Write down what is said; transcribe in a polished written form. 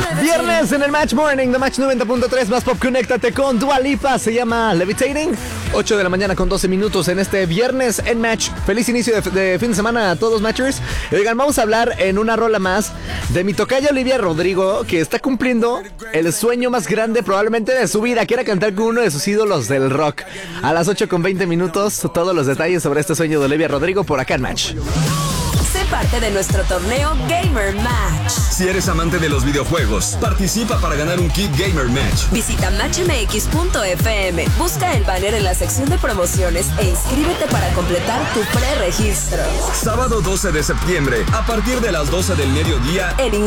Viernes en el Match Morning de Match 90.3 más pop. Conéctate con Dua Lipa, se llama Levitating. 8 de la mañana con 12 minutos en este viernes en Match. Feliz inicio de fin de semana a todos Matchers. Oigan, vamos a hablar en una rola más de mi tocaya Olivia Rodrigo, que está cumpliendo el sueño más grande probablemente de su vida. Quiere cantar con uno de sus ídolos del rock. A las 8 con 20 minutos, todos los detalles sobre este sueño de Olivia Rodrigo por acá en Match. Sé parte de nuestro torneo Gamer Match. Si eres amante de los videojuegos, participa para ganar un kit Gamer Match. Visita matchmx.fm, busca el banner en la sección de promociones e inscríbete para completar tu preregistro. Sábado 12 de septiembre, a partir de las 12 del mediodía, en